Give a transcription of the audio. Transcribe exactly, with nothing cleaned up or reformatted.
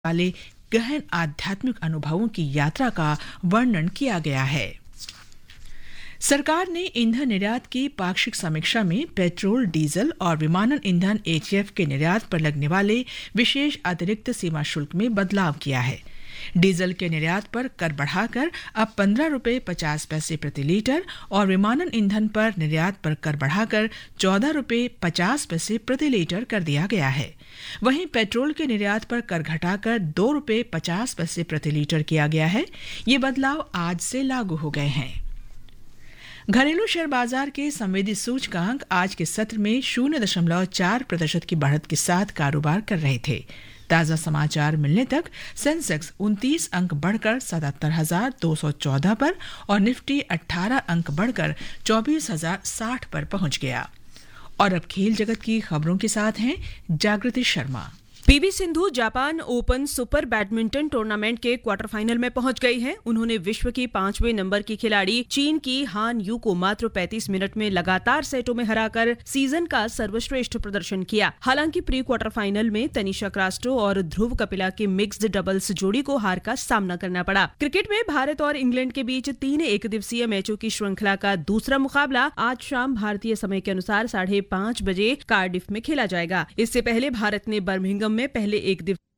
वाले गहन आध्यात्मिक अनुभवों की यात्रा का वर्णन किया गया है। सरकार ने ईंधन निर्यात की पाक्षिक समीक्षा में पेट्रोल, डीजल और विमानन ईंधन एचईएफ के निर्यात पर लगने वाले विशेष अतिरिक्त सीमा शुल्क में बदलाव किया है। डीजल के निर्यात पर कर बढ़ाकर अब पंद्रह रुपये पचास पैसे प्रति लीटर और विमानन ईंधन पर निर्यात पर कर बढ़ाकर चौदह रुपये पचास पैसे प्रति लीटर कर दिया गया है। वहीं पेट्रोल के निर्यात पर कर घटाकर दो रुपये पचास पैसे प्रति लीटर किया गया है। ये बदलाव आज से लागू हो गए हैं। घरेलू शेयर बाजार के संवेदी सूचकांक आज के सत्र में शून्य दशमलव चार प्रतिशत की बढ़त के साथ कारोबार कर रहे थे। ताजा समाचार मिलने तक सेंसेक्स उनतीस अंक बढ़कर सतहत्तर हजार दो सौ चौदह पर और निफ्टी अठारह अंक बढ़कर चौबीस हजार साठ पर पहुंच गया। और अब खेल जगत की खबरों के साथ हैं जागृति Sharma. PV Sindhu Japan open super badminton tournament के क्वार्टर फाइनल में पहुंच गई हैं। उन्होंने विश्व की पांचवें नंबर की खिलाड़ी चीन की हान यू को मात्र पैंतीस मिनट में लगातार सेटों में हराकर सीजन का सर्वश्रेष्ठ प्रदर्शन किया। हालांकि प्री क्वार्टर फाइनल में तनिषा क्रास्टो और ध्रुव कपिला की मिक्स्ड डबल्स जोड़ी को हार का सामना करना पड़ा। क्रिकेट में भारत और इंग्लैंड के बीच तीन एक दिवसीय मैचों की श्रृंखला का दूसरा मुकाबला आज शाम भारतीय समय के अनुसार साढ़े पांच बजे कार्डिफ में खेला जाएगा। इससे पहले भारत ने बर्मिंघम में पहले एक दिवसीय